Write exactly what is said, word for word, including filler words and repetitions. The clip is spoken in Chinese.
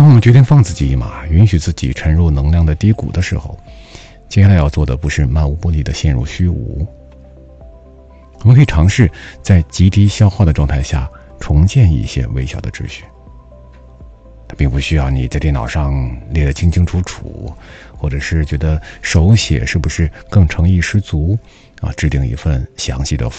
我们决定放自己一马，允许自己沉入能量的低谷的时候，接下来要做的不是漫无目的的陷入虚无，我们可以尝试在集体消化的状态下重建一些微小的秩序。它并不需要你在电脑上列得清清楚楚，或者是觉得手写是不是更诚意十足啊？制定一份详细的